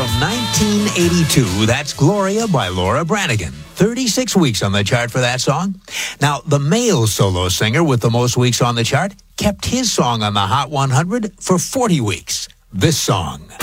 From 1982, that's Gloria by Laura Branigan. 36 weeks on the chart for that song. Now, the male solo singer with the most weeks on the chart kept his song on the Hot 100 for 40 weeks. This song.